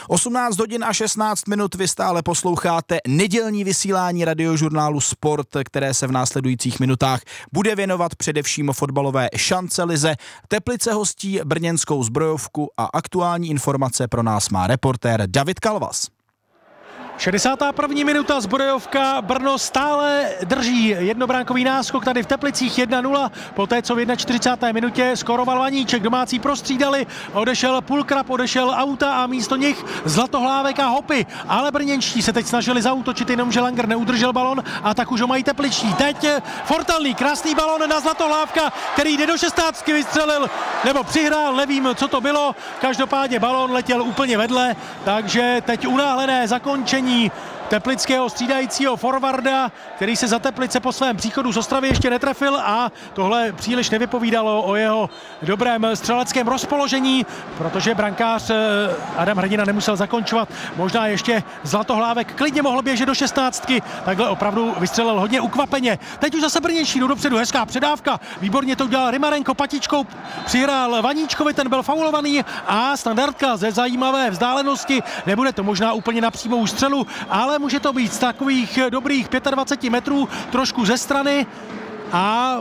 18 hodin a 16 minut, vy stále posloucháte nedělní vysílání radiožurnálu Sport, které se v následujících minutách bude věnovat především fotbalové šance lize. Teplice hostí brněnskou Zbrojovku a aktuální informace pro nás má reportér David Kalvas. 61. minuta, Zbrojovka Brno stále drží jednobránkový náskok tady v Teplicích 1-0, poté co v 41. minutě skoroval Vaníček, domácí prostřídali, odešel Pulkrab, odešel Auta a místo nich Zlatohlávek a Hopy, ale brněnští se teď snažili zaútočit, jenomže Langer neudržel balon a tak už ho mají tepličtí. Teď Fortelný, krásný balon na Zlatohlávka, který jde do 16, vystřelil, nebo přihrál, nevím, co to bylo, každopádně balon letěl úplně vedle, takže teď unáhlené zakončení teplického střídajícího forwarda, který se za Teplice po svém příchodu z Ostravy ještě netrefil a tohle příliš nevypovídalo o jeho dobrém střeleckém rozpoložení, protože brankář Adam Hrdina nemusel zakončovat. Možná ještě Zlatohlávek klidně mohl běžet do 16, takhle opravdu vystřelil hodně ukvapeně. Teď už zase brněnští jdou dopředu, hezká předávka, výborně to udělal Rymarenko, patičkou přihrál Vaníčkovi, ten byl faulovaný a standardka ze zajímavé vzdálenosti, nebude to možná úplně na přímou střelu, ale může to být z takových dobrých 25 metrů, trošku ze strany a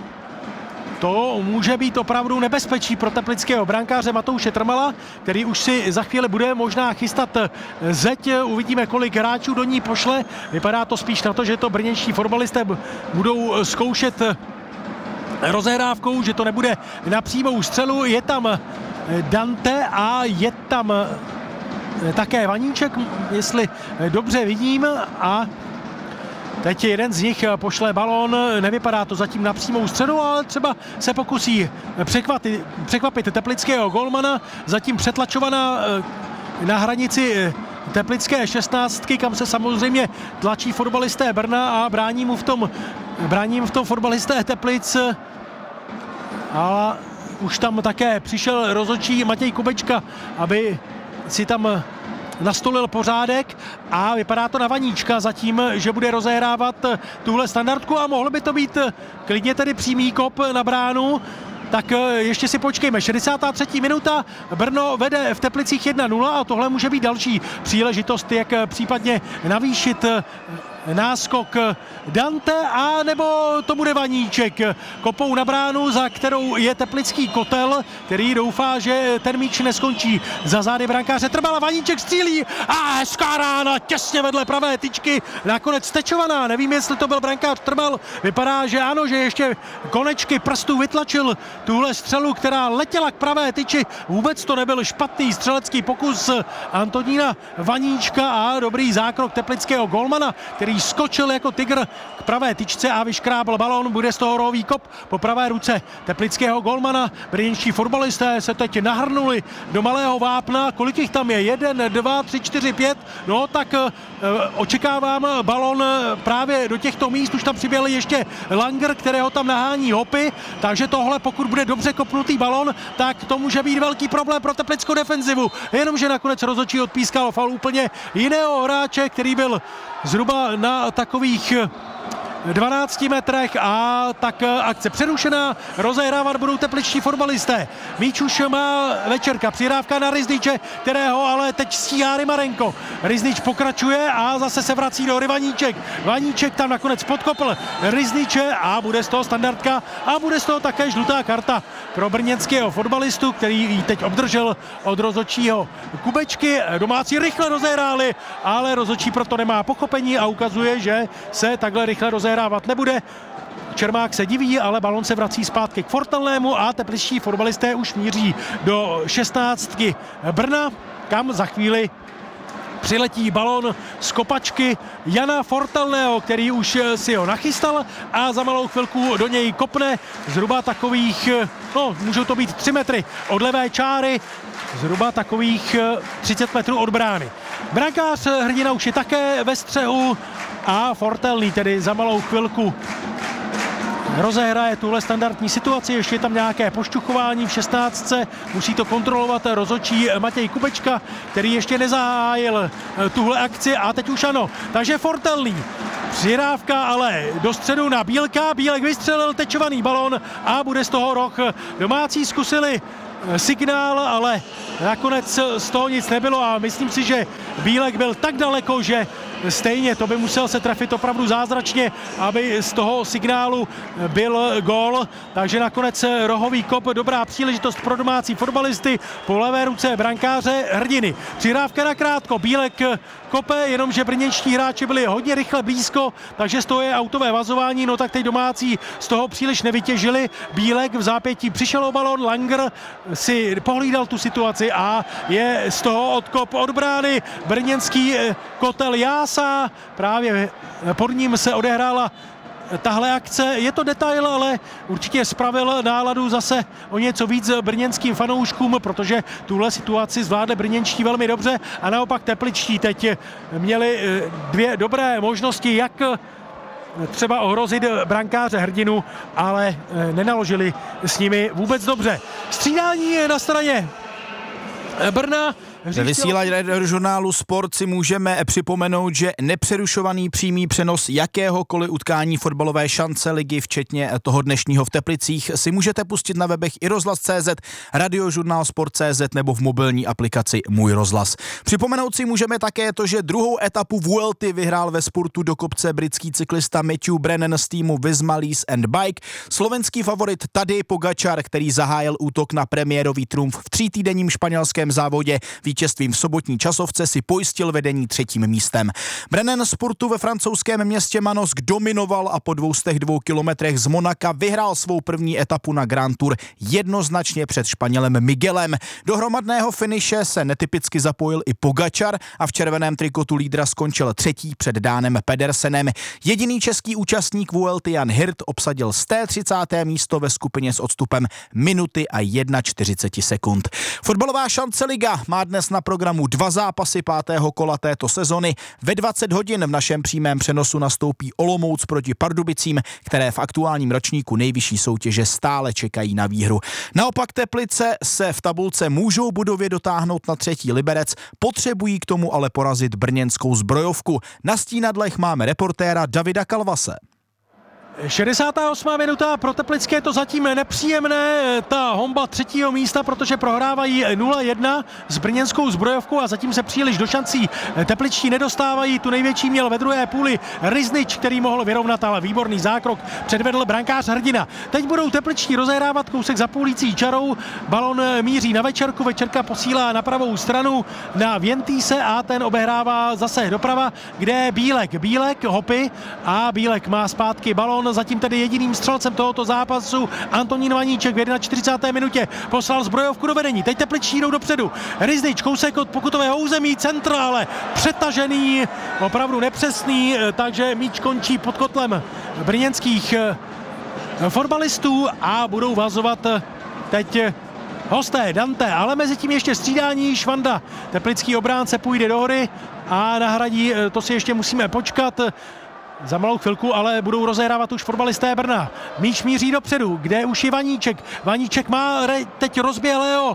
to může být opravdu nebezpečí pro teplického brankáře Matouše Trmala, který už si za chvíli bude možná chystat zeď. Uvidíme, kolik hráčů do ní pošle. Vypadá to spíš na to, že to brněnští fotbalisté budou zkoušet rozehrávkou, že to nebude na přímou střelu. Je tam Dante a je tam také Vaníček, jestli dobře vidím, a teď jeden z nich pošle balón, nevypadá to zatím na přímou středu, ale třeba se pokusí překvapit teplického golmana, zatím přetlačovaná na hranici teplické 16, kam se samozřejmě tlačí fotbalisté Brna a brání mu v tom fotbalisté Teplic, ale už tam také přišel rozhodčí Matěj Kubečka, aby si tam nastolil pořádek a vypadá to na Vaníčka zatím, že bude rozehrávat tuhle standardku a mohl by to být klidně tedy přímý kop na bránu. Tak ještě si počkejme, 63. minuta, Brno vede v Teplicích 1-0 a tohle může být další příležitost, jak případně navýšit náskok Dante, a nebo to bude Vaníček. Kopou na bránu, za kterou je teplický Kotel, který doufá, že ten míč neskončí za zády brankáře Trmala. Vaníček střílí a hezká rána těsně vedle pravé tyčky, nakonec stečovaná. Nevím, jestli to byl brankář Trmal, vypadá, že ano, že ještě konečky prstů vytlačil tuhle střelu, která letěla k pravé tyči. Vůbec to nebyl špatný střelecký pokus Antonína Vaníčka a dobrý zákrok teplického golmana, který skočil jako tygr k pravé tyčce a vyškrábl balon. Bude z toho rohový kop po pravé ruce teplického golmana. Brněnští fotbalisté se teď nahrnuli do malého vápna. Kolik jich tam je? 1, 2, 3, 4, 5. No tak očekávám balon právě do těchto míst. Už tam přiběhl ještě Langer, kterého tam nahání Hopy. Takže tohle, pokud bude dobře kopnutý balon, tak to může být velký problém pro teplickou defenzivu. Jenomže nakonec rozhodčí odpískal faul úplně jiného hráče, který byl zhruba na takových 12 metrech, a tak akce přerušená, rozehrávat budou tepličtí fotbalisté. Míč už má Večerka, přihrávka na Rizniče, kterého ale teď stíhá Rymarenko. Riznič pokračuje a zase se vrací do Vaníček. Vaníček tam nakonec podkopl Rizniče a bude z toho standardka a bude z toho také žlutá karta pro brněnského fotbalistu, který ji teď obdržel od rozhodčího Kubečky. Domácí rychle rozehráli, ale rozhodčí proto nemá pochopení a ukazuje, že se takhle rychle rozehrávat nebude. Čermák se diví, ale balon se vrací zpátky k Fortelnému a tepličtí fotbalisté už míří do 16 Brna, kam za chvíli přiletí balon z kopačky Jana Fortelného, který už si ho nachystal a za malou chvilku do něj kopne zhruba takových, no můžou to být 3 metry od levé čáry, zhruba takových 30 metrů od brány. Brankář Hrdina už je také ve střehu a Fortelný tedy za malou chvilku rozehraje tuhle standardní situaci, ještě je tam nějaké pošťuchování v 16. Musí to kontrolovat rozhodčí Matěj Kubečka, který ještě nezahájil tuhle akci a teď už ano. Takže Fortelný. Přihrávka ale do středu na Bílka. Bílek vystřelil tečovaný balon a bude z toho roh. Domácí zkusili signál, ale nakonec z toho nic nebylo a myslím si, že Bílek byl tak daleko, že stejně to by musel se trefit opravdu zázračně, aby z toho signálu byl gól. Takže nakonec rohový kop, dobrá příležitost pro domácí fotbalisty, po levé ruce brankáře Hrdiny. Přihrávka na krátko, Bílek kope, jenomže brněnští hráči byli hodně rychle blízko, takže z toho je autové vazování, no tak teď domácí z toho příliš nevytěžili. Bílek v zápětí přišel o balón, Langer si pohlídal tu situaci a je z toho odkop od brány. Brněnský kotel Jása, právě pod ním se odehrála tahle akce. Je to detail, ale určitě spravil náladu zase o něco víc brněnským fanouškům, protože tuhle situaci zvládli brněnští velmi dobře a naopak tepličtí teď měli dvě dobré možnosti, jak třeba ohrozit brankáře Hrdinu, ale nenaložili s nimi vůbec dobře. Střídání je na straně Brna. Ve vysílání radiožurnálu Sport si můžeme připomenout, že nepřerušovaný přímý přenos jakéhokoliv utkání fotbalové šance ligy, včetně toho dnešního v Teplicích, si můžete pustit na webech i rozhlas.cz, radiožurnál Sport.cz nebo v mobilní aplikaci Můj rozhlas. Připomenout si můžeme také to, že druhou etapu Vuelty vyhrál ve spurtu do kopce britský cyklista Matthew Brennan z týmu Visma Lease and Bike. Slovenský favorit Tadej Pogačar, který zahájil útok na premiérový trumf v 3týdenním španělském závodě, vítězstvím v sobotní časovce si pojistil vedení 3. místem. Brennan spurtu ve francouzském městě Manosque dominoval a po 202 kilometrech z Monaka vyhrál svou první etapu na Grand Tour jednoznačně před Španělem Miguelem. Do hromadného finiše se netypicky zapojil i Pogačar a v červeném trikotu lídra skončil 3. před Dánem Pedersenem. Jediný český účastník Vuelty Jan Hirt obsadil 130. místo ve skupině s odstupem minuty a 41 sekund. Fotbalová šance liga má dnes na programu 2 zápasy 5. kola této sezony. Ve 20 hodin v našem přímém přenosu nastoupí Olomouc proti Pardubicím, které v aktuálním ročníku nejvyšší soutěže stále čekají na výhru. Naopak Teplice se v tabulce můžou bodově dotáhnout na 3. Liberec, potřebují k tomu ale porazit brněnskou Zbrojovku. Na stínadlech máme reportéra Davida Kalvase. 68. minuta, pro Teplické je to zatím nepříjemné, ta honba 3. místa, protože prohrávají 0-1 s brněnskou Zbrojovkou a zatím se příliš do šancí tepličtí nedostávají. Tu největší měl ve druhé půli Riznič, který mohl vyrovnat, ale výborný zákrok předvedl brankář Hrdina. Teď budou tepličtí rozehrávat kousek za půlící čarou, balon míří na Večerku, Večerka posílá na pravou stranu na Věntýse a ten obehrává zase doprava, kde je Bílek hopy a Bílek má zpátky balon. Zatím tedy jediným střelcem tohoto zápasu Antonín Vaníček v 41. minutě poslal Zbrojovku do vedení. Teď tepličtí jdou dopředu. Riznič, kousek od pokutového území, centr, ale přetažený, opravdu nepřesný, takže míč končí pod kotlem brněnských fotbalistů a budou vazovat teď hosté Dante, ale mezi tím ještě střídání. Švanda, teplický obránce, půjde do hory a nahradí, to si ještě musíme počkat za malou chvilku, ale budou rozehrávat už fotbalisté Brna. Míč míří dopředu, kde už je Vaníček. Vaníček má teď rozběhlého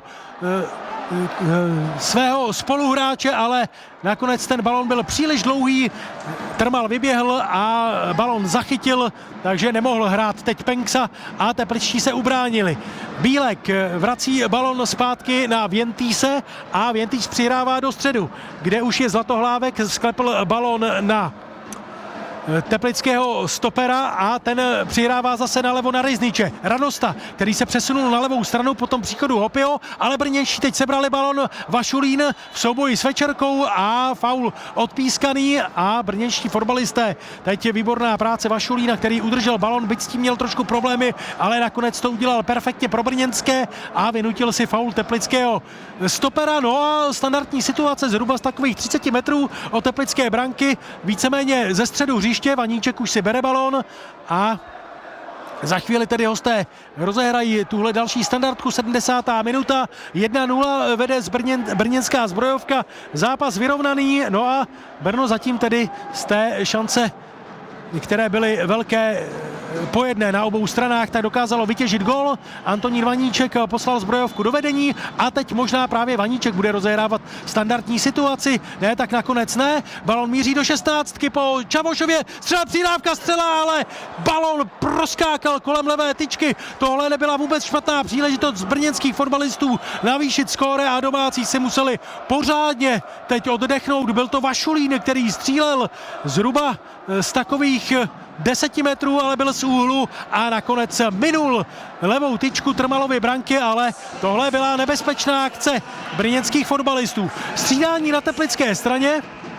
svého spoluhráče, ale nakonec ten balon byl příliš dlouhý, Trmal vyběhl a balon zachytil, takže nemohl hrát teď Penksa a tepličtí se ubránili. Bílek vrací balon zpátky na Věntýse a Věntýs přihrává do středu, kde už je Zlatohlávek, sklepl balon na teplického stopera a ten přihrává zase nalevo na Rizniče. Radosta, který se přesunul na levou stranu po tom příchodu Hopio, ale brněnští teď sebrali balon. Vašulín v souboji s Večerkou a faul odpískaný a brněnští fotbalisté. Teď je výborná práce Vašulína, který udržel balon, byť s tím měl trošku problémy, ale nakonec to udělal perfektně pro brněnské a vynutil si faul teplického stopera. No a standardní situace zhruba z takových 30 metrů od teplické branky, víceméně ze středu hřiště. Vaníček už si bere balón a za chvíli tedy hosté rozehrají tuhle další standardku. 70. minuta, 1-0 vede brněnská Zbrojovka, zápas vyrovnaný, no a Brno zatím tedy z té šance, které byly velké, po jedné na obou stranách, tak dokázalo vytěžit gól. Antonín Vaníček poslal Zbrojovku do vedení a teď možná právě Vaníček bude rozehrávat standardní situaci. Ne, tak nakonec ne. Balon míří do 16 po Čavošově. Střela, přidávka, střela, ale balon proskákal kolem levé tyčky. Tohle nebyla vůbec špatná příležitost z brněnských fotbalistů navýšit skóre a domácí si museli pořádně teď oddechnout. Byl to Vašulín, který střílel zhruba z takových 10 metrů, ale byl z úhlu a nakonec minul levou tyčku Trmalovy branky, ale tohle byla nebezpečná akce brněnských fotbalistů. Střídání na teplické straně.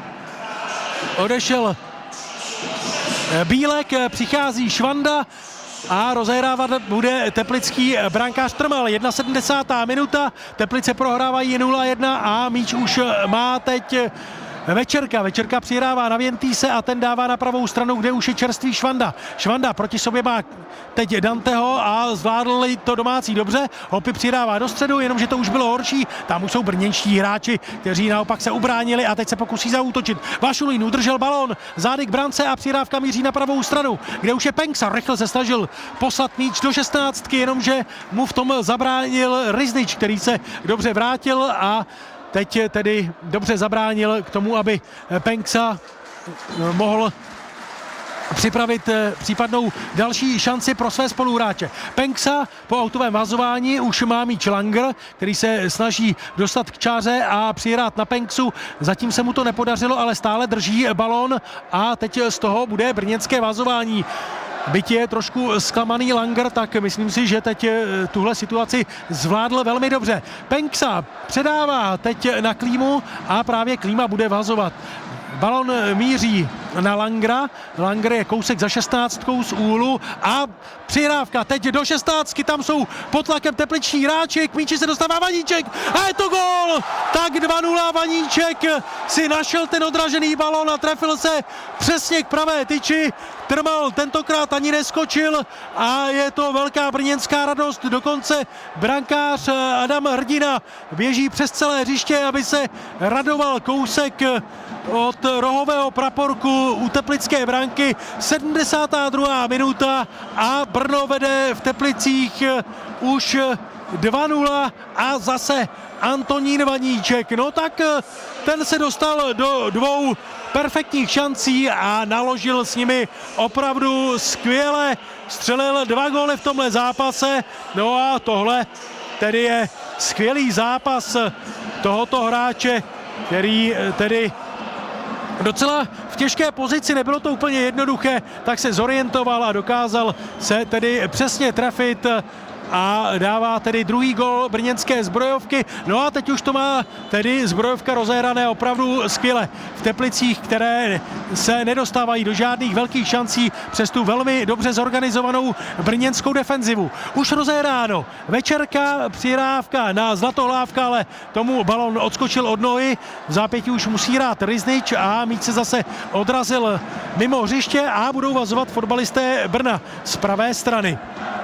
Odešel Bílek, přichází Švanda a rozehrávat bude teplický brankář Trmal. 71. minuta, Teplice prohrávají 0-1 a míč už má teď Večerka přihrává na Věntýse a ten dává na pravou stranu, kde už je čerstvý Švanda. Švanda proti sobě má teď Danteho a zvládli to domácí dobře. Hopy přihrává do středu, jenomže to už bylo horší. Tam už jsou brněnští hráči, kteří naopak se ubránili a teď se pokusí zaútočit. Vašulín udržel balón, zády k brance a přihrávka míří na pravou stranu, kde už je Penksa. Rychle se snažil poslat míč do 16, jenomže mu v tom zabránil Riznič, který se dobře vrátil a teď tedy dobře zabránil k tomu, aby Penksa mohl připravit případnou další šanci pro své spoluhráče. Penksa po autovém vazování už má míč Langer, který se snaží dostat k čáře a přihrát na Penksu. Zatím se mu to nepodařilo, ale stále drží balón a teď z toho bude brněnské vazování. Byť je trošku zklamaný Langer, tak myslím si, že teď tuhle situaci zvládl velmi dobře. Penksa předává teď na Klímu a právě Klíma bude vazovat. Balon míří na Langera. Langer je kousek za 16 z úhlu a přihrávka teď do 16. Tam jsou pod tlakem tepliční hráči. K míči se dostává Vaníček a je to gól! Tak 2-0. Vaníček si našel ten odražený balon a trefil se přesně k pravé tyči. Trmal tentokrát ani neskočil a je to velká brněnská radost. Dokonce brankář Adam Hrdina běží přes celé hřiště, aby se radoval kousek od rohového praporku u teplické branky. 72. minuta a Brno vede v Teplicích už 2-0 a zase Antonín Vaníček. No tak ten se dostal do dvou perfektních šancí a naložil s nimi opravdu skvěle. Střelil 2 góly v tomhle zápase. No a tohle tedy je skvělý zápas tohoto hráče, který tedy docela v těžké pozici, nebylo to úplně jednoduché, tak se zorientoval a dokázal se tedy přesně trefit a dává tedy druhý gól brněnské Zbrojovky. No a teď už to má tedy Zbrojovka rozehrané opravdu skvěle v Teplicích, které se nedostávají do žádných velkých šancí přes tu velmi dobře zorganizovanou brněnskou defenzivu. Už rozehráno. Večerka, přihrávka na Zlatohlávka, ale tomu balon odskočil od nohy. V zápětí už musí hrát Riznič a míč se zase odrazil mimo hřiště a budou vazovat fotbalisté Brna z pravé strany.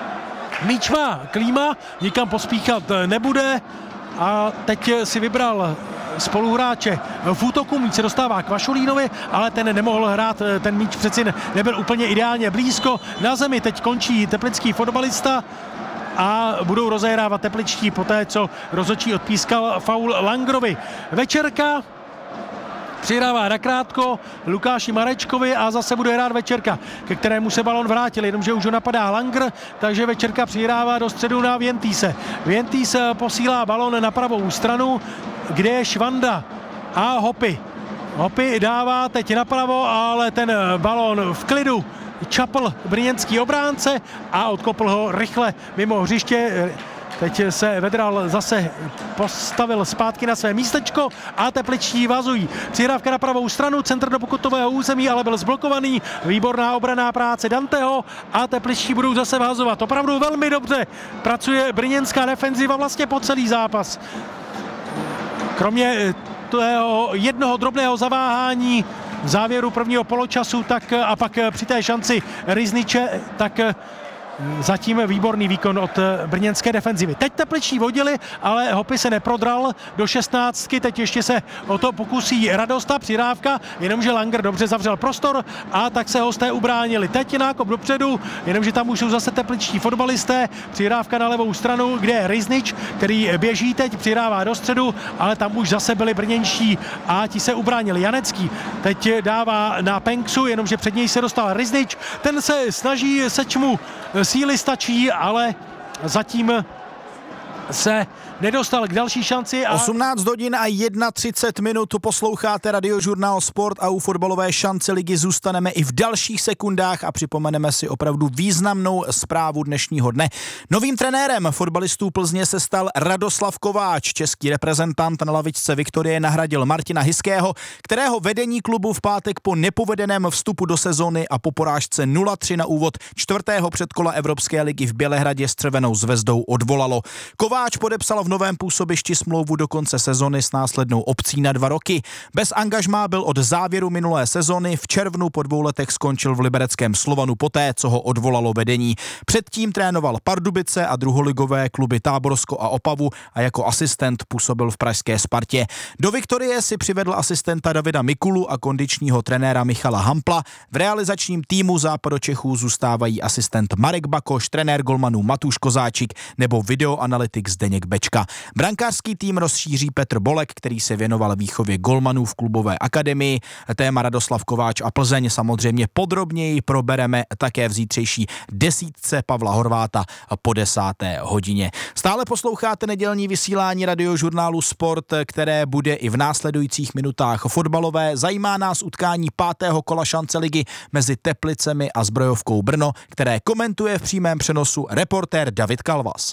Míč má Klíma, nikam pospíchat nebude a teď si vybral spoluhráče v útoku. Míč se dostává k Vašulínovi, ale ten nemohl hrát, ten míč přeci nebyl úplně ideálně blízko. Na zemi teď končí teplický fotbalista a budou rozehrávat tepličtí poté, co rozhodčí odpískal faul Langerovi. Večerka přihrává nakrátko Lukáši Marečkovi a zase bude hrát Večerka, ke kterému se balon vrátil, jenomže už ho napadá Langer, takže Večerka přihrává do středu na Věntýse. Věntýs posílá balon na pravou stranu, kde je Švanda a Hopy. Hopy dává teď napravo, ale ten balon v klidu čapl brněnský obránce a odkopl ho rychle mimo hřiště. Teď se Vedral zase postavil zpátky na své místečko a tepličtí vazují. Přihrávka na pravou stranu, centr do pokutového území, ale byl zblokovaný. Výborná obranná práce Danteho a tepličtí budou zase vázovat. Opravdu velmi dobře pracuje brněnská defenziva vlastně po celý zápas. Kromě toho jednoho drobného zaváhání v závěru prvního poločasu, tak a pak při té šanci Rizniče, tak zatím výborný výkon od brněnské defenzivy. Teď tepliční vodili, ale Hopi se neprodral do 16. Teď ještě se o to pokusí Radosta, přidávka, jenomže Langer dobře zavřel prostor a tak se hosté ubránili. Teď nákop dopředu, jenomže tam už jsou zase tepliční fotbalisté. Přidávka na levou stranu, kde je Riznič, který běží teď, přidává do středu, ale tam už zase byli brněnští a ti se ubránili. Janecký teď dává na Penksu, jenomže před něj se dostal Riznič. Ten se snaží, seč mu síly stačí, ale zatím se nedostal k další šanci. 18 hodin a 31 minut posloucháte Radiožurnál Sport a u fotbalové šance ligy zůstaneme i v dalších sekundách a připomeneme si opravdu významnou zprávu dnešního dne. Novým trenérem fotbalistů Plzně se stal Radoslav Kováč. Český reprezentant na lavičce Viktorie nahradil Martina Hiského, kterého vedení klubu v pátek po nepovedeném vstupu do sezony a po porážce 0-3 na úvod 4. předkola Evropské ligy v Bělehradě s Červenou zvezdou odvolalo. Kováč podepsal v novém působišti smlouvu do konce sezony s následnou opcí na 2 roky. Bez angažmá byl od závěru minulé sezony, v červnu po 2 letech skončil v libereckém Slovanu poté, co ho odvolalo vedení. Předtím trénoval Pardubice a druholigové kluby Táborsko a Opavu a jako asistent působil v pražské Spartě. Do Viktorie si přivedl asistenta Davida Mikulu a kondičního trenéra Michala Hampla. V realizačním týmu Západočechů zůstávají asistent Marek Bakoš, trenér golmanů Matúš Kozáčik nebo videoanalytik Zdeněk Bečka. Brankářský tým rozšíří Petr Bolek, který se věnoval výchově golmanů v klubové akademii. Téma Radoslav Kováč a Plzeň samozřejmě podrobněji probereme také v zítřejší desítce Pavla Horváta po 10. hodině. Stále posloucháte nedělní vysílání Radiožurnálu Sport, které bude i v následujících minutách fotbalové. Zajímá nás utkání 5. kola šance ligy mezi Teplicemi a Zbrojovkou Brno, které komentuje v přímém přenosu reportér David Kalvas.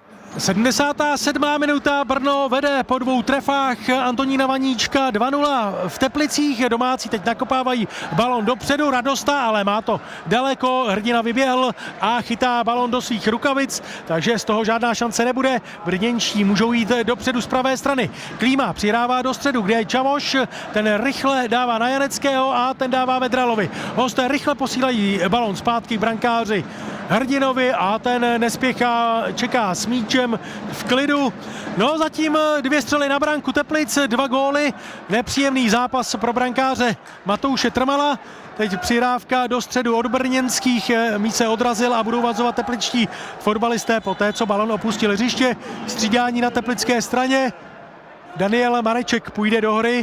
77. minuta, Brno vede po 2 trefách Antonína Vaníčka 2-0 v Teplicích. Domácí teď nakopávají balon dopředu, Radosta, ale má to daleko, hrdina vyběhl a chytá balon do svých rukavic, takže z toho žádná šance nebude. Brněnští můžou jít dopředu z pravé strany. Klíma přihrává do středu, kde je Čavoš, ten rychle dává na Janeckého a ten dává Vedralovi. Hosté rychle posílají balon zpátky k brankáři Hrdinovi a ten nespěchá, čeká s míčem v klidu. No zatím 2 střely na branku Teplic, 2 góly, nepříjemný zápas pro brankáře Matouše Trmala. Teď přihrávka do středu od brněnských, míč se odrazil a budou vazovat tepličtí fotbalisté poté, co balon opustil hřiště. Střídání na teplické straně. Daniel Mareček půjde do hry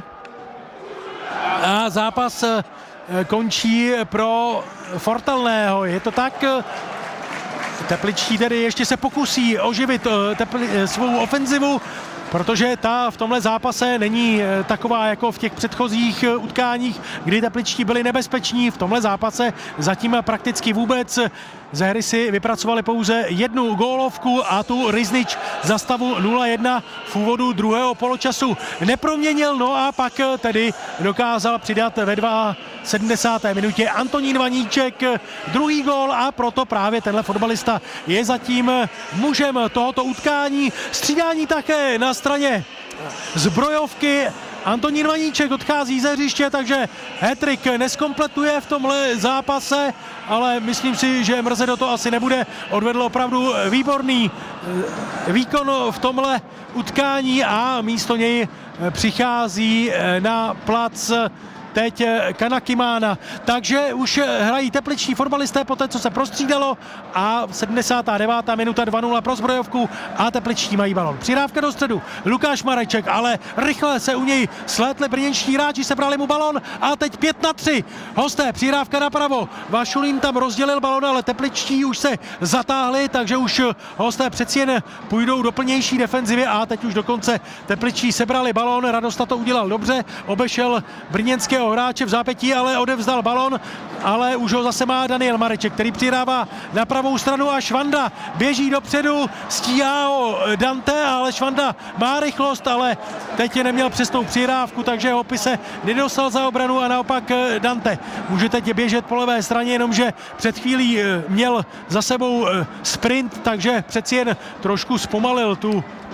a zápas končí pro Fortelného. Je to tak? Tepličtí tedy ještě se pokusí oživit svou ofenzivu, protože ta v tomhle zápase není taková jako v těch předchozích utkáních, kdy tepličtí byli nebezpeční. V tomhle zápase zatím prakticky vůbec. Ze hry si vypracovali pouze 1 gólovku a tu Riznič za stavu 0-1 v úvodu druhého poločasu neproměnil, no a pak tedy dokázal přidat ve 72. minutě Antonín Vaníček 2. gól a proto právě tenhle fotbalista je zatím mužem tohoto utkání. Střídání také na straně Zbrojovky. Antonín Vaníček odchází ze hřiště, takže hat-trick neskompletuje v tomhle zápase, ale myslím si, že Mrzedo to asi nebude. Odvedl opravdu výborný výkon v tomhle utkání a místo něj přichází na plac teď Kanakimána. Takže už hrají tepliční fotbalisté po té, co se prostřídalo a 79. minuta 2-0 pro Zbrojovku a tepliční mají balon. Přidávka do středu, Lukáš Mareček, ale rychle se u něj slétli brněnští hráči, sebrali mu balon a teď 5-3. Hosté, přidávka napravo. Vašulín tam rozdělil balon, ale tepličtí už se zatáhli, takže už hosté přeci jen půjdou do plnější defenzivy a teď už dokonce tepličtí sebrali balon. Radosta to udělal dobře, obešel brněnského hráče v zápětí, ale odevzdal balon, ale už ho zase má Daniel Mareček, který přihrává na pravou stranu a Švanda běží dopředu, stíhá ho Dante, ale Švanda má rychlost, ale teď neměl přesnou přihrávku, takže Hopi se nedostal za obranu a naopak Dante může teď běžet po levé straně, jenomže před chvílí měl za sebou sprint, takže přeci jen trošku zpomalil tu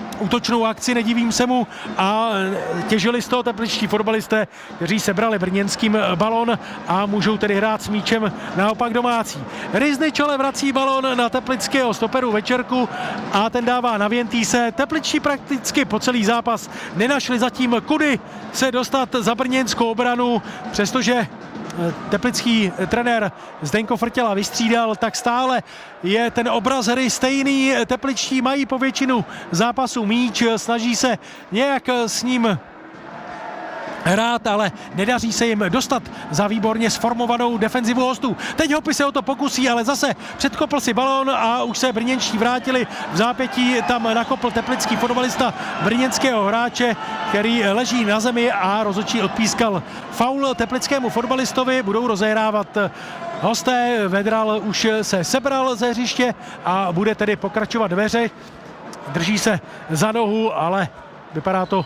útočnou akci, nedivím se mu, a těžili z toho tepličtí fotbalisté, kteří sebrali brněnským balon a můžou tedy hrát s míčem naopak domácí. Riznič ale vrací balon na teplického stoperu Večerku a ten dává na Vientýse. Tepličtí prakticky po celý zápas nenašli zatím kudy se dostat za brněnskou obranu, přestože teplický trenér Zdenko Frtěla vystřídal, tak stále je ten obraz hry stejný. Tepličtí mají po většinu zápasu míč, snaží se nějak s ním hrát, ale nedaří se jim dostat za výborně sformovanou defenzivu hostů. Teď Hopy se o to pokusí, ale zase předkopl si balón a už se brněnští vrátili. V zápětí tam nakopl teplický fotbalista brněnského hráče, který leží na zemi, a rozhodčí odpískal faul teplickému fotbalistovi. Budou rozehrávat hosté. Vedral už se sebral ze hřiště a bude tedy pokračovat ve hře. Drží se za nohu, ale vypadá to,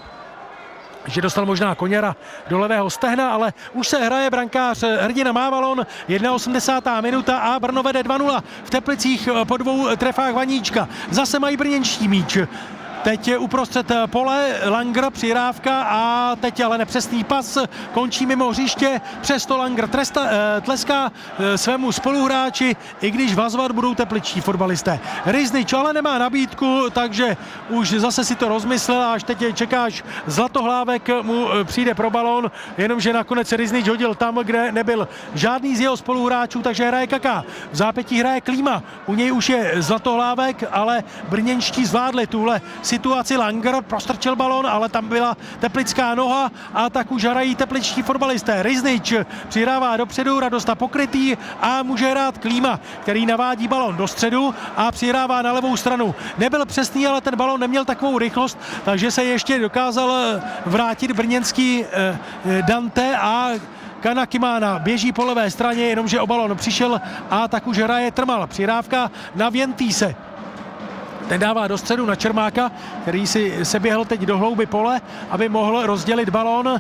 že dostal možná Koněra do levého stehna, ale už se hraje. Brankář Hrdina má balon, 81. minuta a Brno vede 2-0 v Teplicích po 2 trefách Vaníčka. Zase mají brněnští míč. Teď je uprostřed pole Langer, přihrávka a teď ale nepřesný pas, končí mimo hřiště, přesto Langer tleská svému spoluhráči, i když vazovat budou tepličtí fotbalisté. Riznič ale nemá nabídku, takže už zase si to rozmyslel a až teď čekáš Zlatohlávek mu přijde pro balón, jenomže nakonec Riznič hodil tam, kde nebyl žádný z jeho spoluhráčů, takže hraje Kaká. V zápětí hraje Klíma, u něj už je Zlatohlávek, ale brněnští zvládli tuhle situaci. Langer prostrčil balón, ale tam byla teplická noha a tak už hrají tepličtí fotbalisté. Riznič přihrává dopředu, Radosta pokrytý a může hrát Klíma, který navádí balón do středu a přihrává na levou stranu. Nebyl přesný, ale ten balón neměl takovou rychlost, takže se ještě dokázal vrátit brněnský Dante a Kanakimána běží po levé straně, jenomže o balón přišel a tak už hraje Trmal. Přihrávka na Vientýse. Ten dává do středu na Čermáka, který si seběhl teď do hlouby pole, aby mohl rozdělit balón.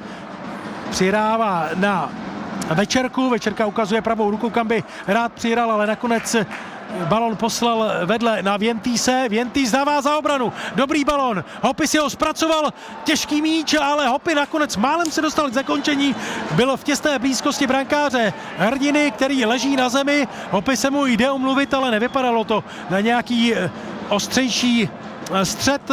Přihrává na Večerku. Večerka ukazuje pravou ruku, kam by rád přihrál, ale nakonec balón poslal vedle na Vientýse. Vientýs dává za obranu. Dobrý balón. Hopy si ho zpracoval. Těžký míč, ale Hopy nakonec málem se dostal k zakončení. Byl v těsné blízkosti brankáře Hrdiny, který leží na zemi. Hopy se mu jde omluvit, ale nevypadalo to na nějaký ostřejší střet.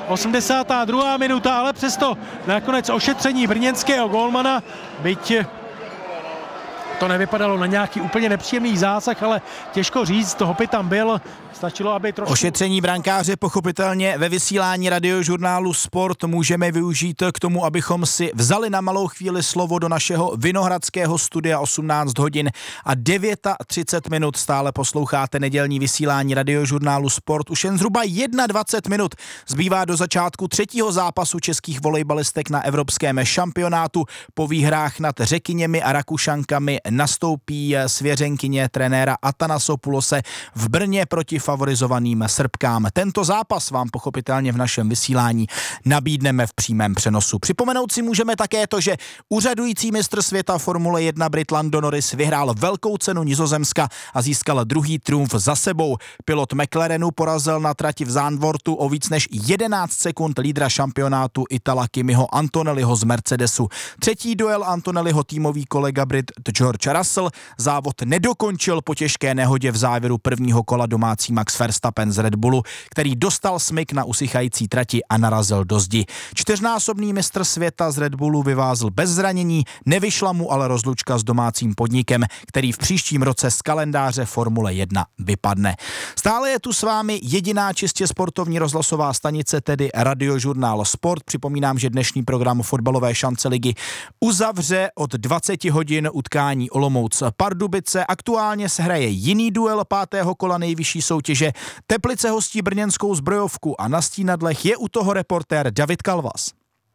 82. minuta, ale přesto nakonec ošetření brněnského gólmana, byť to nevypadalo na nějaký úplně nepříjemný zásah, ale těžko říct, Hopy tam byl. Stačilo, aby trošku... Ošetření brankáře pochopitelně ve vysílání radiožurnálu Sport můžeme využít k tomu, abychom si vzali na malou chvíli slovo do našeho vinohradského studia. 18 hodin a 39 minut. Stále posloucháte nedělní vysílání radiožurnálu Sport. Už jen zhruba 21 minut zbývá do začátku 3. zápasu českých volejbalistek na evropském šampionátu. Po výhrách nad Řekyněmi a Rakušankami nastoupí svěřenkyně trenéra Atanasopulose v Brně proti favorizovaným Srbkám. Tento zápas vám pochopitelně v našem vysílání nabídneme v přímém přenosu. Připomenout si můžeme také to, že úřadující mistr světa Formule 1 Brit Lando Norris vyhrál velkou cenu Nizozemska a získal druhý triumf za sebou. Pilot McLarenu porazil na trati v Zandvoortu o víc než 11 sekund lídra šampionátu Itala Kimiho Antonelliho z Mercedesu. Třetí duel Antonelliho týmový kolega Brit George Russell závod nedokončil po těžké nehodě v závěru prvního kola domácí Max Verstappen z Red Bullu, který dostal smyk na usychající trati a narazil do zdi. 4násobný mistr světa z Red Bullu vyvázl bez zranění, nevyšla mu ale rozlučka s domácím podnikem, který v příštím roce z kalendáře Formule 1 vypadne. Stále je tu s vámi jediná čistě sportovní rozhlasová stanice, tedy Radiožurnál Sport. Připomínám, že dnešní program fotbalové šance ligy uzavře od 20 hodin utkání Olomouc Pardubice. Aktuálně se hraje jiný duel 5. kola nejvyšší soutěže. Teplice hostí brněnskou Zbrojovku a na Stínadlech je u toho reportér David Kalvas.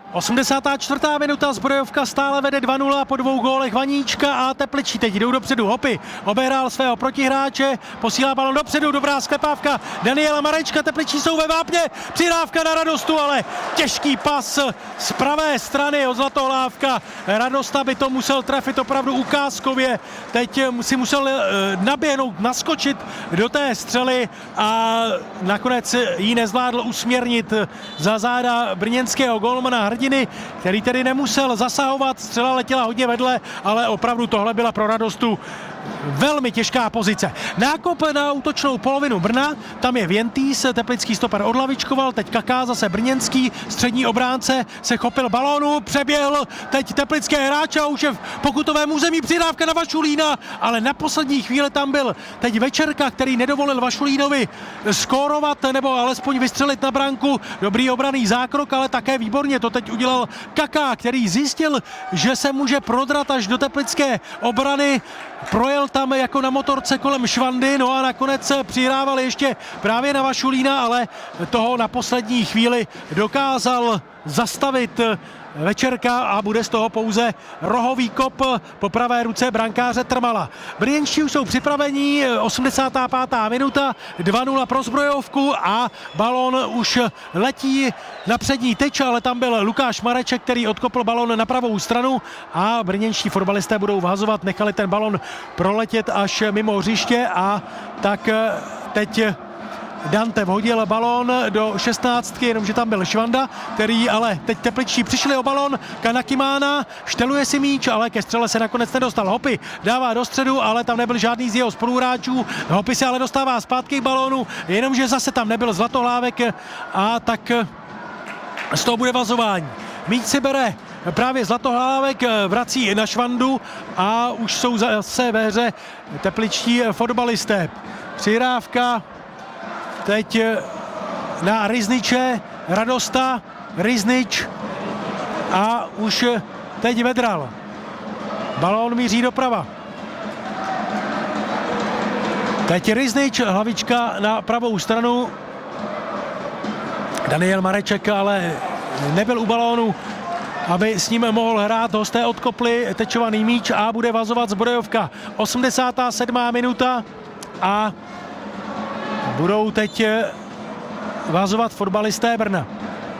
84. minuta, Zbrojovka stále vede 2-0 po 2 gólech Vaníčka a Tepličí teď jdou dopředu. Hopy obehrál svého protihráče, posílá balon dopředu, dobrá sklepávka Daniela Marečka, Tepličí jsou ve vápně, přidávka na Radostu, ale těžký pas z pravé strany od Zlatohlávka. Radosta by to musel trefit opravdu ukázkově, teď si musel naběhnout, naskočit do té střely a nakonec ji nezvládl usměrnit za záda brněnského golmana Hrdiny, který tedy nemusel zasahovat, střela letěla hodně vedle, ale opravdu tohle byla pro Radostu velmi těžká pozice. Nákop na útočnou polovinu Brna, tam je Věntýs, teplický stoper odlavičkoval, teď Kaká, zase brněnský střední obránce se chopil balónu, přeběhl teď teplické hráče a už je v pokutovém území, přidávka na Vašulína, ale na poslední chvíli tam byl teď Večerka, který nedovolil Vašulínovi skórovat nebo alespoň vystřelit na branku. Dobrý obranný zákrok, ale také výborně to teď udělal Kaká, který zjistil, že se může prodrat až do teplické obrany, projel tam jako na motorce kolem Švandy, no a nakonec přihrával ještě právě na Vašulína, ale toho na poslední chvíli dokázal zastavit Večerka a bude z toho pouze rohový kop po pravé ruce brankáře Trmala. Brněnští už jsou připravení, 85. minuta, 2-0 pro Zbrojovku a balón už letí na přední tyč, ale tam byl Lukáš Mareček, který odkopl balón na pravou stranu a brněnští fotbalisté budou vhazovat, nechali ten balón proletět až mimo hřiště a tak teď Dante vhodil balón do 16, jenomže tam byl Švanda, který ale teď Tepličtí přišli o balón, Kanakimána šteluje si míč, ale ke střele se nakonec nedostal. Hopy dává do středu, ale tam nebyl žádný z jeho spoluhráčů. Hopy se ale dostává zpátky k balónu, jenomže zase tam nebyl Zlatohlávek a tak z toho bude vazování. Míč si bere právě Zlatohlávek, vrací na Švandu a už jsou zase ve hře tepličtí fotbalisté. Přihrávka teď na Rizniče, Radosta, Riznič a už teď Vedral. Balón míří doprava. Teď Riznič, hlavička na pravou stranu. Daniel Mareček ale nebyl u balónu, aby s ním mohl hrát. Hosté odkopli tečovaný míč a bude vazovat Zbrojovka. 87. minuta a budou teď vazovat fotbalisté Brna.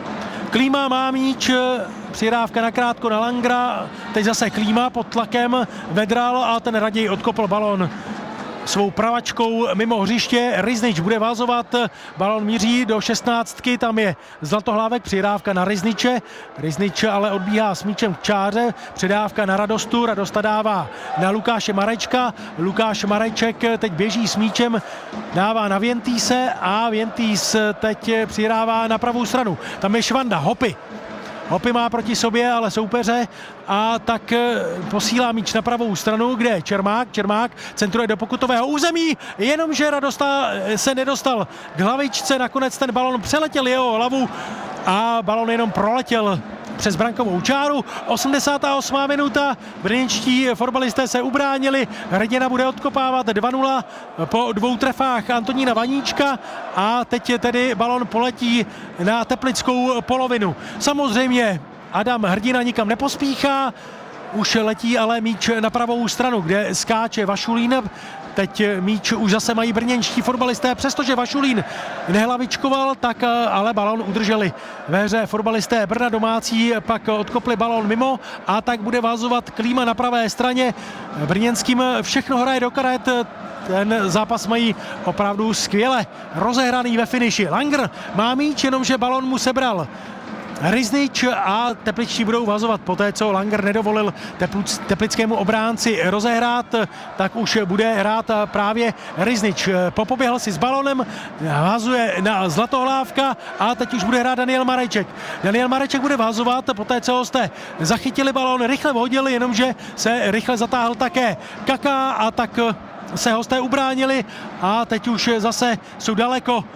Klíma má míč, přihrávka nakrátko na Langra, teď zase Klíma pod tlakem, Vedral a ten raději odkopl balón svou pravačkou mimo hřiště. Riznič bude vázovat, balón míří do 16, tam je Zlatohlávek, přihrávka na Rizniče. Riznič ale odbíhá s míčem k čáře, předávka na Radostu, Radosta dává na Lukáše Marečka, Lukáš Mareček teď běží s míčem, dává na Věntýse a Věntýs teď přihrává na pravou stranu. Tam je Švanda, Hopy. Hopy má proti sobě ale soupeře a tak posílá míč na pravou stranu, kde je Čermák centruje do pokutového území, jenomže Radosta se nedostal k hlavičce, nakonec ten balon přeletěl jeho hlavu a balon jenom proletěl přes brankovou čáru. 88. minuta, brněnští fotbalisté se ubránili, Hrdina bude odkopávat 2-0 po 2 trefách Antonína Vaníčka a teď je tedy balon poletí na teplickou polovinu. Samozřejmě Adam Hrdina nikam nepospíchá, už letí ale míč na pravou stranu, kde skáče Vašulín. Teď míč už zase mají brněnští fotbalisté, přestože Vašulín nehlavičkoval, tak ale balón udrželi ve hře fotbalisté Brna. Domácí pak odkopli balón mimo a tak bude vázovat Klíma na pravé straně. Brněnským všechno hraje do karet, ten zápas mají opravdu skvěle rozehraný ve finiši. Langer má míč, jenomže balón mu sebral Riznič a tepličtí budou vazovat. Poté, co Langer nedovolil teplickému obránci rozehrát, tak už bude hrát právě Riznič. Popoběhl si s balonem, vazuje na Zlatohlávka a teď už bude hrát Daniel Mareček. Daniel Mareček bude vazovat, poté, co hosté zachytili balón, rychle vhodili, jenomže se rychle zatáhl také Kaká a tak se hosté ubránili a teď už zase jsou daleko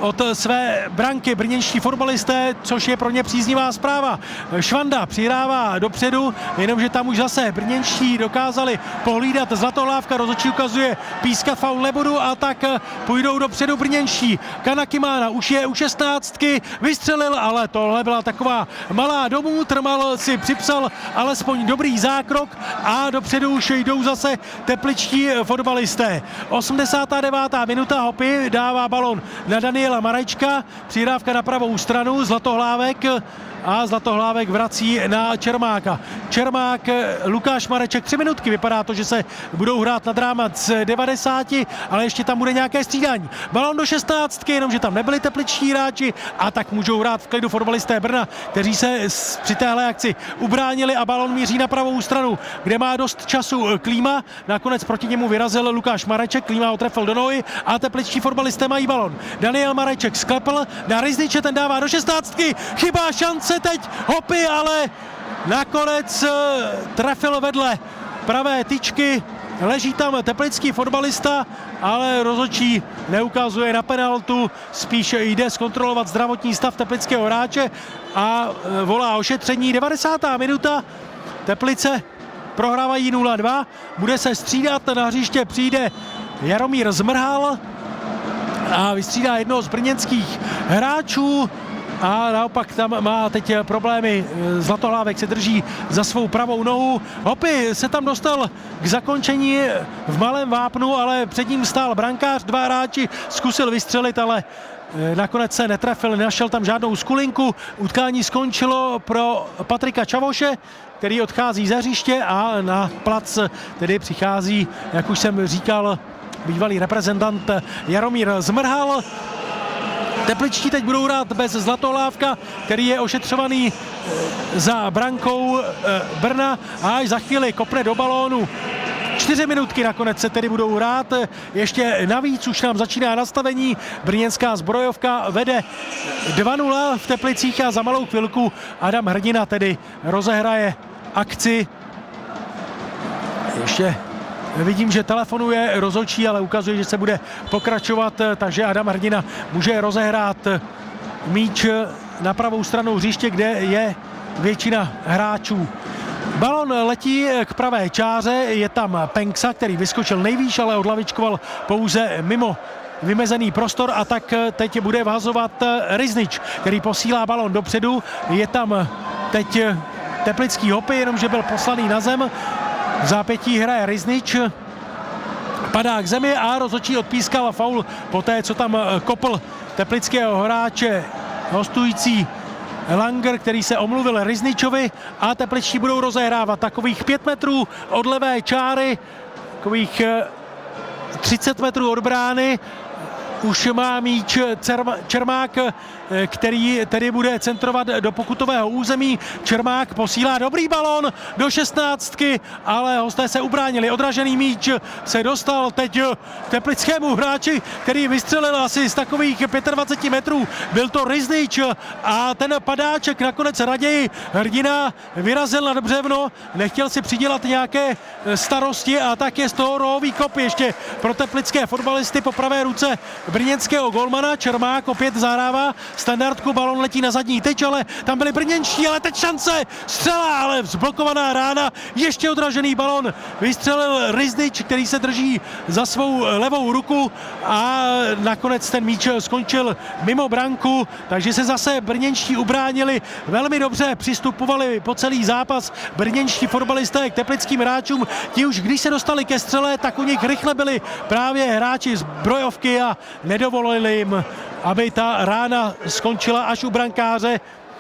od své branky brněnští fotbalisté, což je pro ně příznivá zpráva. Švanda přihrává dopředu, jenomže tam už zase brněnští dokázali pohlídat. Zlatohlávka, rozhodčí ukazuje pískat faul nebudu a tak půjdou dopředu brněnští. Kanakimána už je u 16, vystřelil, ale tohle byla taková malá domů, Trmal si připsal alespoň dobrý zákrok a dopředu už jdou zase tepličtí fotbalisté. 89. minuta, Hopy dává balon na Daniela Marečka, přihrávka na pravou stranu, Zlatohlávek a Zlatohlávek vrací na Čermáka. Čermák, Lukáš Mareček, 3 minutky, vypadá to, že se budou hrát nad rámec 90, ale ještě tam bude nějaké střídání. Balon do 16, jenomže tam nebyli tepličtí hráči a tak můžou hrát v klidu fotbalisté Brna, kteří se při téhle akci ubránili a balon míří na pravou stranu, kde má dost času Klíma. Nakonec proti němu vyrazil Lukáš Mareček, Klíma ho trefil do nohy a tepličtí fotbalisté mají balon. Daniel Mareček sklepl na Rizniče, ten dává do 16, chybá šance teď Hopy, ale nakonec trefil vedle pravé tyčky, leží tam teplický fotbalista, ale rozhodčí neukazuje na penaltu, spíš jde zkontrolovat zdravotní stav teplického hráče a volá ošetření. 90. minuta, Teplice prohrávají 0-2, bude se střídat, na hřiště přijde Jaromír Zmrhal a vystřídá jednoho z brněnských hráčů. A naopak tam má teď problémy. Zlatohlávek se drží za svou pravou nohu. Hopy se tam dostal k zakončení v malém vápnu, ale před ním stál brankář, 2 hráči, zkusil vystřelit, ale nakonec se netrefil, nenašel tam žádnou skulinku. Utkání skončilo pro Patrika Čavoše, který odchází ze hřiště a na plac tedy přichází, jak už jsem říkal, bývalý reprezentant Jaromír Zmrhal. Tepličtí teď budou hrát bez Zlatohlávka, který je ošetřovaný za brankou Brna a až za chvíli kopne do balónu. 4 minutky nakonec se tedy budou hrát. Ještě navíc už nám začíná nastavení. Brněnská zbrojovka vede 2-0 v Teplicích a za malou chvilku Adam Hrdina tedy rozehraje akci. Ještě vidím, že telefonuje rozhodčí, ale ukazuje, že se bude pokračovat, takže Adam Hrdina může rozehrát míč na pravou stranu hřiště, kde je většina hráčů. Balon letí k pravé čáře, je tam Penksa, který vyskočil nejvýš, ale odlavičkoval pouze mimo vymezený prostor a tak teď bude vhazovat Riznič, který posílá balon dopředu. Je tam teď teplický Hopy, jenomže byl poslaný na zem. V zápětí hraje Riznič, padá k zemi a rozhodčí odpískal faul poté, co tam kopl teplického hráče hostující Langer, který se omluvil Rizničovi a tepličtí budou rozehrávat takových 5 metrů od levé čáry, takových 30 metrů od brány. Už má míč Čermák, který tedy bude centrovat do pokutového území. Čermák posílá dobrý balón do 16, ale hosté se ubránili. Odražený míč se dostal teď k teplickému hráči, který vystřelil asi z takových 25 metrů. Byl to Riznič a ten padáček nakonec raději Hrdina vyrazil nad břevno, nechtěl si přidělat nějaké starosti a tak je z toho rohový kop ještě pro teplické fotbalisty po pravé ruce brněnského golmana. Čermák opět zahrává standardku, balon letí na zadní tyč, ale tam byli brněnští, ale teď šance, střela, ale zblokovaná rána, ještě odražený balon, vystřelil Riznič, který se drží za svou levou ruku a nakonec ten míč skončil mimo branku, takže se zase brněnští ubránili velmi dobře, přistupovali po celý zápas brněnští fotbalisté k teplickým hráčům, ti už když se dostali ke střele, tak u nich rychle byli právě hráči z Brojovky a nedovolili jim, aby ta rána skončila až u brankáře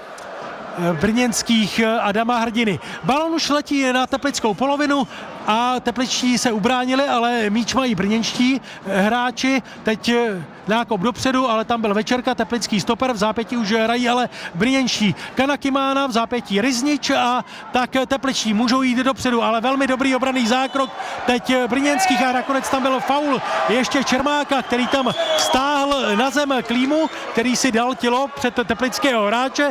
brněnských Adama Hrdiny. Balon už letí na teplickou polovinu a tepličtí se ubránili, ale míč mají brněnští hráči. Teď nákop dopředu, ale tam byl Večerka, teplický stoper, v zápětí už hrají ale brněnští. Kanakimána, v zápětí Riznič a tak tepličtí můžou jít dopředu, ale velmi dobrý obranný zákrok teď brněnských a nakonec tam byl faul ještě Čermáka, který tam stáhl na zem Klímu, který si dal tělo před teplického hráče.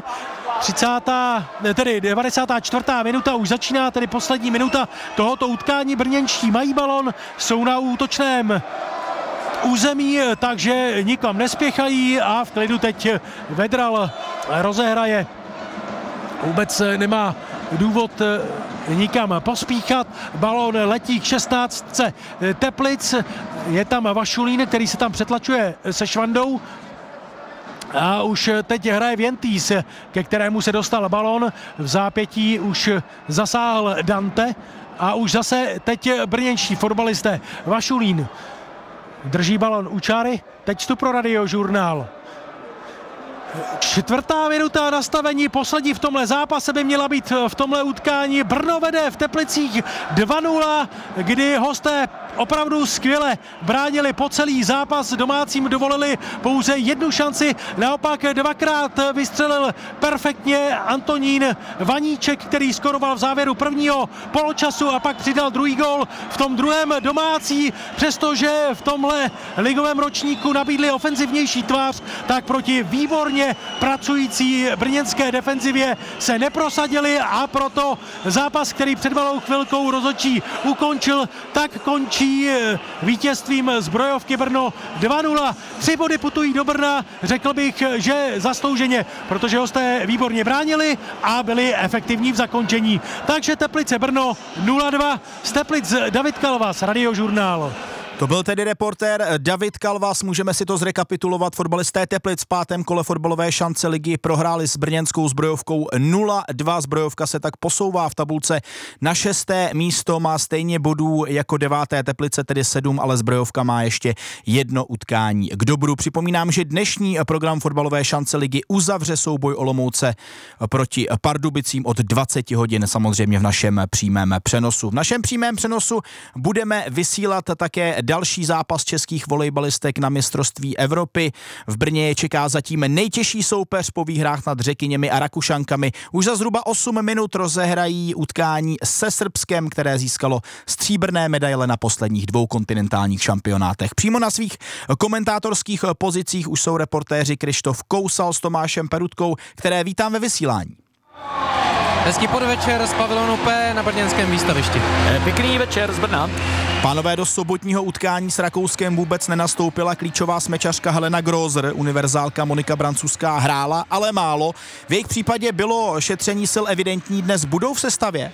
94. minuta, už začíná tedy poslední minuta tohoto utkání. Brněnští mají balon, jsou na útočném území, takže nikam nespěchají a v klidu teď Vedral rozehraje. Vůbec nemá důvod nikam pospíchat. Balón letí k 16. Teplic. Je tam Vašulín, který se tam přetlačuje se Švandou. A už teď hraje Vientýs, ke kterému se dostal balón. V zápětí už zasáhl Dante a už zase teď brněnští fotbalisté. Vašulín drží balón u čáry, teď vstup pro Radiožurnál. 4. minuta nastavení, poslední v tomhle zápase by měla být v tomhle utkání. Brno vede v Teplicích 2-0, kdy hosté opravdu skvěle bránili po celý zápas, domácím dovolili pouze jednu šanci, naopak dvakrát vystřelil perfektně Antonín Vaníček, který skoroval v závěru prvního poločasu a pak přidal druhý gól v tom druhém domácí, přestože v tomhle ligovém ročníku nabídli ofenzivnější tvář, tak proti výborně pracující brněnské defenzivě se neprosadili a proto zápas, který před malou chvilkou rozhodčí ukončil, tak končí vítězstvím Zbrojovky Brno 2-0. 3 body putují do Brna, řekl bych, že zaslouženě, protože hosté výborně bránili a byli efektivní v zakončení. Takže Teplice Brno 0-2. Z Teplic David Kalvas, Radiožurnál. To byl tedy reportér David Kalvas, můžeme si to zrekapitulovat. Fotbalisté Teplic v 5. kole fotbalové šance ligy prohráli s brněnskou Zbrojovkou 0-2. Zbrojovka se tak posouvá v tabulce na 6. místo, má stejně bodů jako 9. Teplice, tedy 7, ale Zbrojovka má ještě jedno utkání k dobru. Připomínám, že dnešní program fotbalové šance ligy uzavře souboj Olomouce proti Pardubicím od 20 hodin, samozřejmě v našem přímém přenosu. V našem přímém přenosu budeme vysílat také další zápas českých volejbalistek na mistrovství Evropy. V Brně je čeká zatím nejtěžší soupeř po výhrách nad Řekyněmi a Rakušankami. Už za zhruba 8 minut rozehrají utkání se Srbskem, které získalo stříbrné medaile na posledních 2 kontinentálních šampionátech. Přímo na svých komentátorských pozicích už jsou reportéři Krištof Kousal s Tomášem Perutkou, které vítám ve vysílání. Hezký podvečer z pavilonu P na brněnském výstavišti. Pěkný večer z Brna. Pánové, do sobotního utkání s Rakouskem vůbec nenastoupila klíčová smečařka Helena Grozer. Univerzálka Monika Brancuská hrála, ale málo. V jejich případě bylo šetření sil evidentní, dnes budou v sestavě?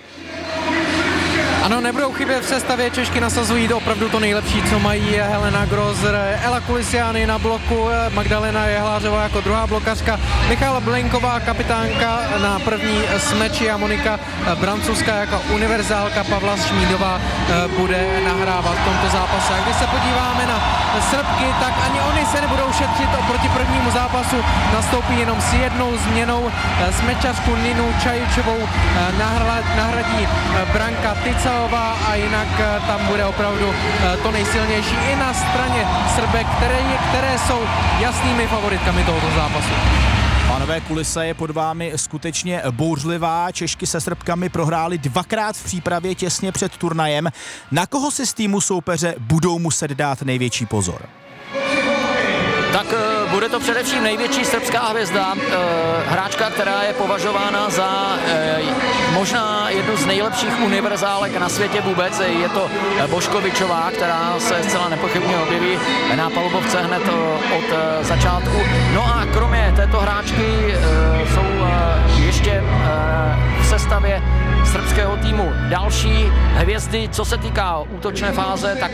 Ano, nebudou chybět v sestavě, Češky nasazují opravdu to nejlepší, co mají. Helena Grozer, Ela Kulisiány na bloku, Magdalena Jehlářová jako druhá blokařka, Michala Blenková kapitánka na první smeči a Monika Brancuská jako univerzálka. Pavla Šmídová bude nahrávat v tomto zápase. A když se podíváme na Srbky, tak ani oni se nebudou šetřit oproti prvnímu zápasu. Nastoupí jenom s jednou změnou. Smečařku Ninu Čajičovou nahradí Branka Tycalová a jinak tam bude opravdu to nejsilnější i na straně Srbek, které jsou jasnými favoritkami tohoto zápasu. Pánové, kulisa je pod vámi skutečně bouřlivá. Češky se Srbkami prohráli 2krát v přípravě těsně před turnajem. Na koho si z týmu soupeře budou muset dát největší pozor? Tak bude to především největší srbská hvězda, hráčka, která je považována za možná jednu z nejlepších univerzálek na světě vůbec. Je to Boškovičová, která se zcela nepochybně objeví na palubovce hned od začátku. No a kromě této hráčky jsou ještě v sestavě srbského týmu další hvězdy. Co se týká útočné fáze, tak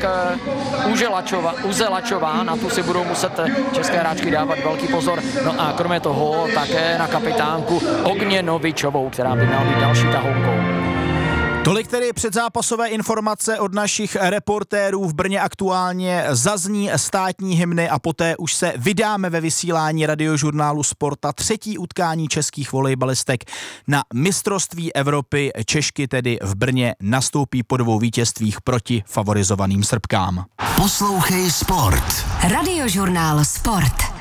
Uzelačová, na tu si budou muset české hráčky dávat velký pozor. No a kromě toho také na kapitánku Ogněnovičovou, která by měla být další tahounkou. Tolik tedy předzápasové informace od našich reportérů. V Brně aktuálně zazní státní hymny a poté už se vydáme ve vysílání Radiožurnálu Sporta. 3. utkání českých volejbalistek na mistrovství Evropy. Češky tedy v Brně nastoupí po 2 vítězstvích proti favorizovaným Srbkám. Poslouchej Sport. Radiožurnál Sport.